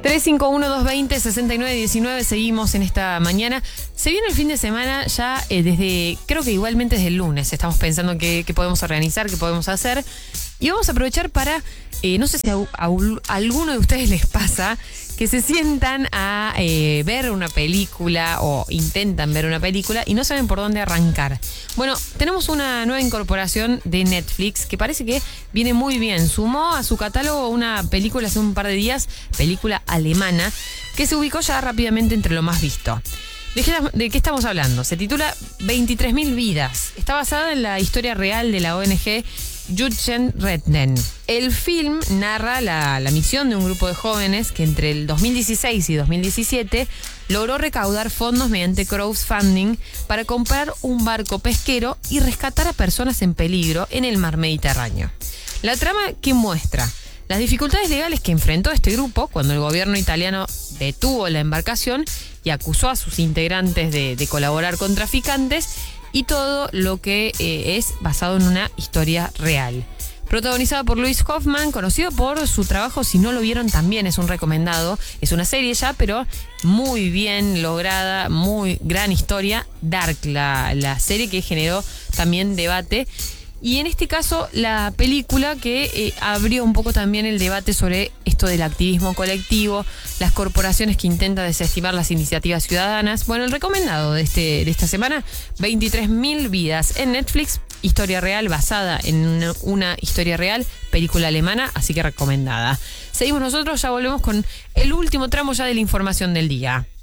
351-220-6919, seguimos en esta mañana. Se viene el fin de semana ya creo que igualmente desde el lunes estamos pensando qué podemos organizar, qué podemos hacer. Y vamos a aprovechar para, no sé si a alguno de ustedes les pasa, que se sientan a ver una película o intentan ver una película y no saben por dónde arrancar. Bueno, tenemos una nueva incorporación de Netflix que parece que viene muy bien. Sumó a su catálogo una película hace un par de días, película alemana, que se ubicó ya rápidamente entre lo más visto. ¿De qué estamos hablando? Se titula 23.000 vidas. Está basada en la historia real de la ONG Jugendretten. El film narra la misión de un grupo de jóvenes que entre el 2016 y 2017 logró recaudar fondos mediante crowdfunding para comprar un barco pesquero y rescatar a personas en peligro en el mar Mediterráneo. La trama que muestra las dificultades legales que enfrentó este grupo cuando el gobierno italiano detuvo la embarcación y acusó a sus integrantes de colaborar con traficantes, y todo lo que es basado en una historia real. Protagonizada por Luis Hoffman, conocido por su trabajo, si no lo vieron también es un recomendado. Es una serie ya, pero muy bien lograda, muy gran historia. Dark, la serie que generó también debate. Y en este caso, la película que abrió un poco también el debate sobre esto del activismo colectivo, las corporaciones que intentan desestimar las iniciativas ciudadanas. Bueno, el recomendado de esta semana, 23.000 vidas en Netflix, historia real basada en una historia real, película alemana, así que recomendada. Seguimos nosotros, ya volvemos con el último tramo ya de la información del día.